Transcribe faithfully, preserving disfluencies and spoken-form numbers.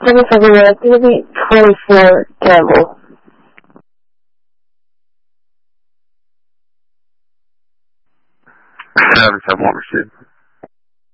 seven February, it's going to be twenty-four Campbell. seven seven one, receive.